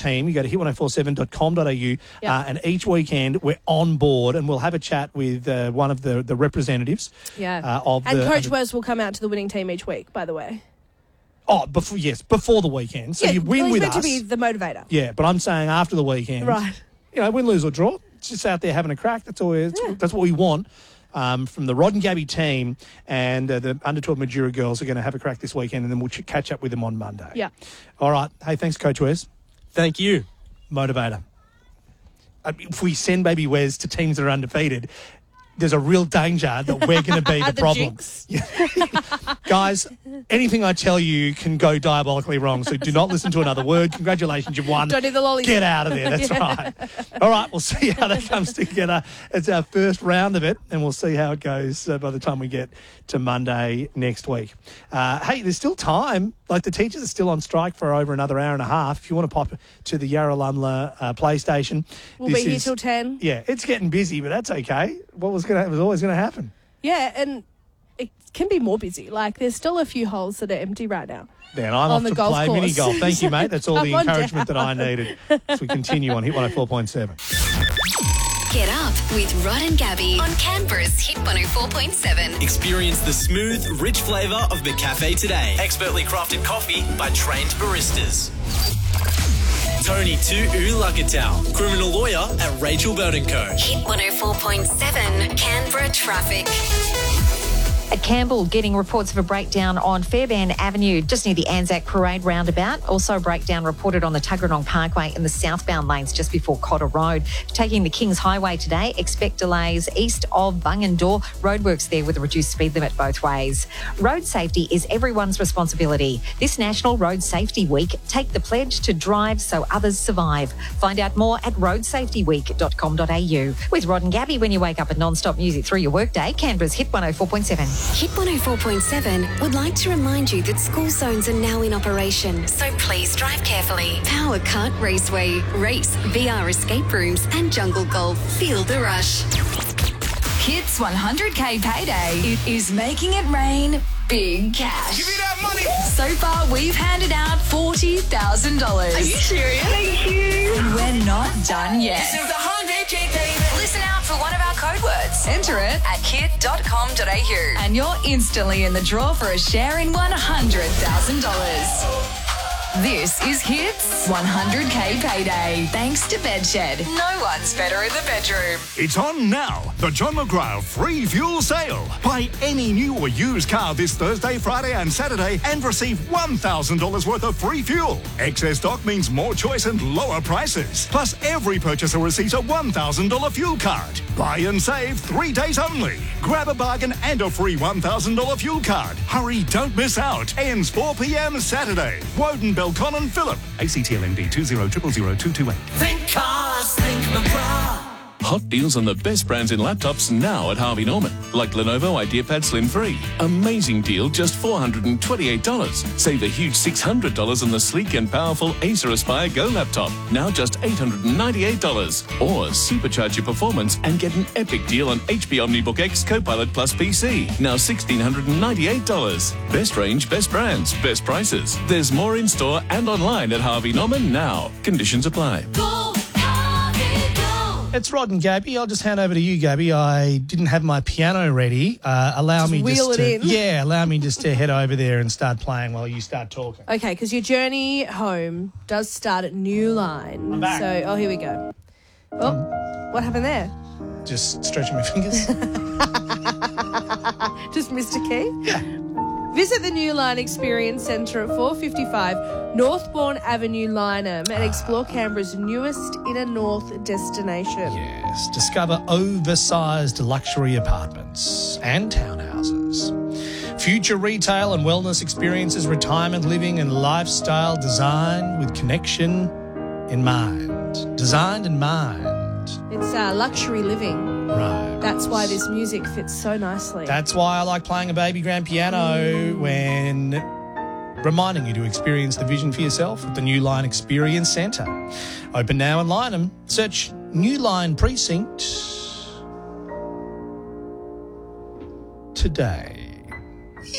team. You go to hit1047.com.au and each weekend we're on board and we'll have a chat with one of the representatives. And Coach Wes will come out to the winning team each week, by the way. Oh, before the weekend. So you win with us. He's meant to be the motivator. Yeah, but I'm saying after the weekend. Right. You know, win, lose or draw. It's just out there having a crack. That's what we want. From the Rod and Gabby team, and the under-12 Madura girls are going to have a crack this weekend, and then we'll catch up with them on Monday. Yeah. All right. Hey, thanks, Coach Wes. Thank you. Motivator. If we send baby Wes to teams that are undefeated, there's a real danger that we're going to be the problem. Guys, anything I tell you can go diabolically wrong, so do not listen to another word. Congratulations, you've won. Don't need the lollies. Get out of there, that's right. All right, we'll see how that comes together. It's our first round of it, and we'll see how it goes by the time we get to Monday next week. Hey, there's still time. Like, the teachers are still on strike for over another hour and a half. If you want to pop to the Yarralumla PlayStation. We'll be here till 10. Yeah, it's getting busy, but that's okay. What was always going to happen. Yeah, and it can be more busy. Like, there's still a few holes that are empty right now. Then I'm off to play mini golf. Thank you, mate. That's all the encouragement that I needed as we continue on Hit 104.7. Get up with Rod and Gabby on Canberra's Hit 104.7. Experience the smooth, rich flavour of McCafe today. Expertly crafted coffee by trained baristas. Tony Tu'ulagatal, criminal lawyer at Rachel Burton Co. Hit 104.7 Canberra traffic. At Campbell, getting reports of a breakdown on Fairbairn Avenue, just near the Anzac Parade roundabout. Also a breakdown reported on the Tuggeranong Parkway in the southbound lanes just before Cotter Road. Taking the Kings Highway today, expect delays east of Bungendore. Roadworks there with a reduced speed limit both ways. Road safety is everyone's responsibility. This National Road Safety Week, take the pledge to drive so others survive. Find out more at roadsafetyweek.com.au. With Rod and Gabby when you wake up at non-stop music through your workday, Canberra's Hit 104.7. Hit 104.7 would like to remind you that school zones are now in operation, so please drive carefully. Power Kart Raceway, Race, VR escape rooms and Jungle Golf. Feel the rush. Hits 100K payday. It is making it rain big cash. Give me that money. So far, we've handed out $40,000. Are you serious? Thank you. And we're not done yet. This is 100K, baby. Listen out for one of our code words. Enter it at hit.com.au. And you're instantly in the draw for a share in $100,000. This is Hits 100K Payday. Thanks to Bedshed. No one's better in the bedroom. It's on now. The John McGrath free fuel sale. Buy any new or used car this Thursday, Friday and Saturday and receive $1,000 worth of free fuel. Excess stock means more choice and lower prices. Plus, every purchaser receives a $1,000 fuel card. Buy and save 3 days only. Grab a bargain and a free $1,000 fuel card. Hurry, don't miss out. Ends 4 p.m. Saturday. Woden, Belcon and Phillip. ACTLMD 20000228. Think cars, think McGrath. Hot deals on the best brands in laptops now at Harvey Norman, like Lenovo IdeaPad Slim 3. Amazing deal, just $428. Save a huge $600 on the sleek and powerful Acer Aspire Go laptop, now just $898. Or supercharge your performance and get an epic deal on HP OmniBook X Copilot Plus PC, now $1,698. Best range, best brands, best prices. There's more in store and online at Harvey Norman now. Conditions apply. It's Rod and Gabby. I'll just hand over to you, Gabby. I didn't have my piano ready. Allow me just to head over there and start playing while you start talking. Okay, because your journey home does start at New Line. I'm back. So, here we go. Oh, what happened there? Just stretching my fingers. Just missed a key? Yeah. Visit the New Line Experience Centre at 455 Northbourne Avenue, Lyneham, and explore Canberra's newest inner north destination. Yes, discover oversized luxury apartments and townhouses. Future retail and wellness experiences, retirement living and lifestyle designed with connection in mind. Designed in mind. It's luxury living. Right. That's why this music fits so nicely. That's why I like playing a baby grand piano when reminding you to experience the vision for yourself at the New Line Experience Centre. Open now in Lyneham. Search New Line Precinct today.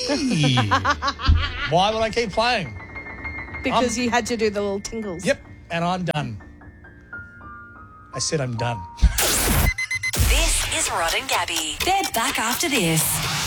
Why would I keep playing? Because you had to do the little tingles. Yep. and I'm done. I said I'm done. This is Rod and Gabby. They're back after this.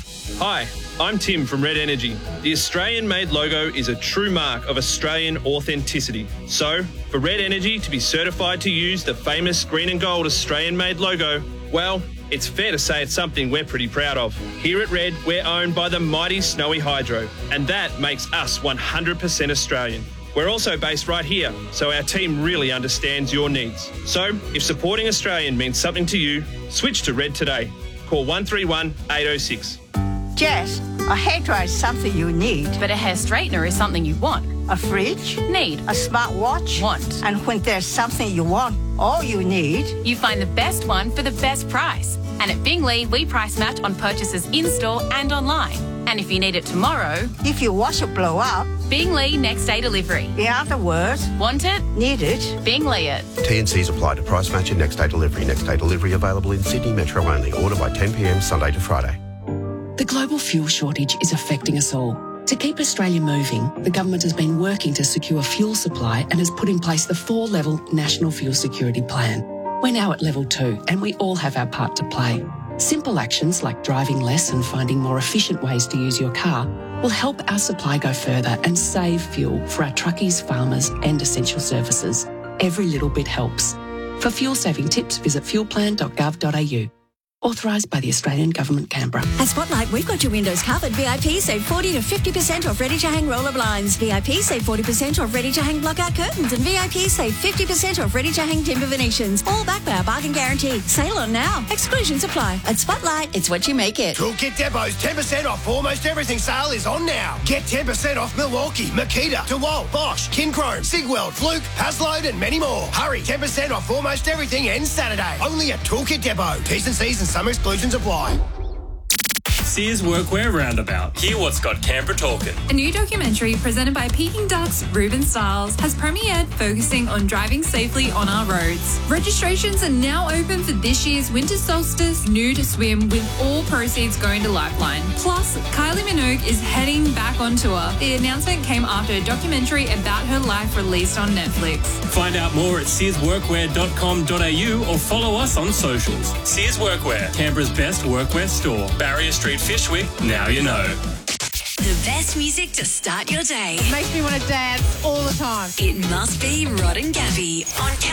Hi, I'm Tim from Red Energy. The Australian-made logo is a true mark of Australian authenticity. So, for Red Energy to be certified to use the famous green and gold Australian-made logo, well, it's fair to say it's something we're pretty proud of. Here at Red, we're owned by the mighty Snowy Hydro, and that makes us 100% Australian. We're also based right here, so our team really understands your needs. So, if supporting Australian means something to you, switch to Red today. Call 131 806. Jess, a hairdryer is something you need. But a hair straightener is something you want. A fridge? Need. A smartwatch? Want. And when there's something you want, all you need... You find the best one for the best price. And at Bingley, we price match on purchases in-store and online. And if you need it tomorrow... If your washer blow up... Bingley next day delivery. In other words... Want it? Need it? Bingley it. T&Cs apply to price match and next day delivery. Next day delivery available in Sydney Metro only. Order by 10 p.m. Sunday to Friday. The global fuel shortage is affecting us all. To keep Australia moving, the government has been working to secure fuel supply and has put in place the 4-level National Fuel Security Plan. We're now at level 2 and we all have our part to play. Simple actions like driving less and finding more efficient ways to use your car will help our supply go further and save fuel for our truckies, farmers and essential services. Every little bit helps. For fuel saving tips, visit fuelplan.gov.au. Authorised by the Australian Government, Canberra. At Spotlight, we've got your windows covered. VIP save 40 to 50% off ready-to-hang roller blinds. VIP save 40% off ready-to-hang blockout curtains. And VIP save 50% off ready-to-hang timber Venetians. All backed by our bargain guarantee. Sale on now. Exclusions apply. At Spotlight, it's what you make it. Toolkit Depot's 10% off almost everything sale is on now. Get 10% off Milwaukee, Makita, DeWalt, Bosch, Kinchrome, Sigweld, Fluke, Hasload and many more. Hurry, 10% off almost everything ends Saturday. Only at Toolkit Depot. T's and C's and some exclusions apply. Sears Workwear Roundabout. Hear what's got Canberra talking. A new documentary presented by Peking Duck's Ruben Stiles has premiered, focusing on driving safely on our roads. Registrations are now open for this year's Winter Solstice Nude Swim, with all proceeds going to Lifeline. Plus, Kylie Minogue is heading back on tour. The announcement came after a documentary about her life released on Netflix. Find out more at searsworkwear.com.au or follow us on socials. Sears Workwear, Canberra's best workwear store. Barrier Street, Fishwick, now you know. The best music to start your day. Makes me want to dance all the time. It must be Rod and Gabby on